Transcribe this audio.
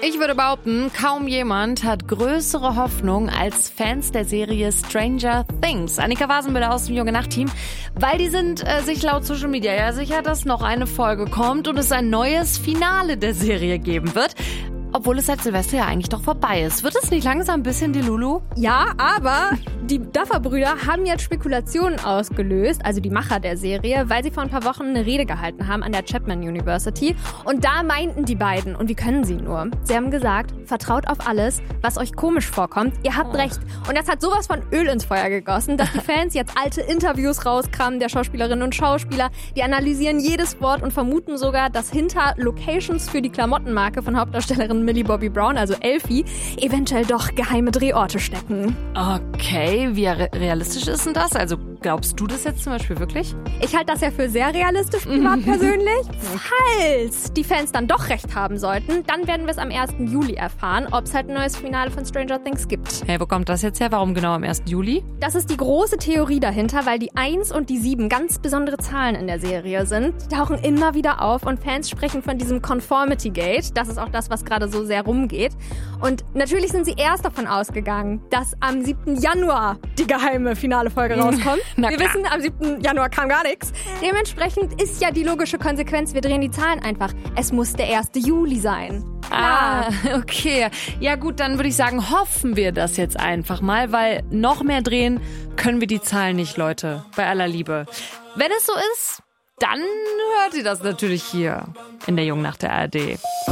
Ich würde behaupten, kaum jemand hat größere Hoffnung als Fans der Serie Stranger Things. Annika Wasenbüller aus dem Junge Nacht-Team, weil die sind sich laut Social Media ja sicher, dass noch eine Folge kommt und es ein neues Finale der Serie geben wird. Obwohl es seit Silvester ja eigentlich doch vorbei ist. Wird es nicht langsam ein bisschen die Lulu? Ja, aber die Duffer-Brüder haben jetzt Spekulationen ausgelöst, also die Macher der Serie, weil sie vor ein paar Wochen eine Rede gehalten haben an der Chapman University. Und da meinten die beiden, und wie können sie nur? Sie haben gesagt, vertraut auf alles, was euch komisch vorkommt. Ihr habt recht. Und das hat sowas von Öl ins Feuer gegossen, dass die Fans jetzt alte Interviews rauskramen der Schauspielerinnen und Schauspieler. Die analysieren jedes Wort und vermuten sogar, dass hinter Locations für die Klamottenmarke von Hauptdarstellerin Millie Bobby Brown, also Elfie, eventuell doch geheime Drehorte stecken. Okay, wie realistisch ist denn das? Also glaubst du das jetzt zum Beispiel wirklich? Ich halte das ja für sehr realistisch, privat persönlich. Falls die Fans dann doch recht haben sollten, dann werden wir es am 1. Juli erfahren, ob es halt ein neues Finale von Stranger Things gibt. Hey, wo kommt das jetzt her? Warum genau am 1. Juli? Das ist die große Theorie dahinter, weil die 1 und die 7 ganz besondere Zahlen in der Serie sind. Die tauchen immer wieder auf und Fans sprechen von diesem Conformity Gate. Das ist auch das, was gerade so sehr rumgeht. Und natürlich sind sie erst davon ausgegangen, dass am 7. Januar die geheime finale Folge rauskommt. Wir wissen, am 7. Januar kam gar nichts. Dementsprechend ist ja die logische Konsequenz, wir drehen die Zahlen einfach. Es muss der 1. Juli sein. Ah, okay. Ja gut, dann würde ich sagen, hoffen wir das jetzt einfach mal, weil noch mehr drehen können wir die Zahlen nicht, Leute. Bei aller Liebe. Wenn es so ist, dann hört ihr das natürlich hier in der Jungen Nacht der ARD.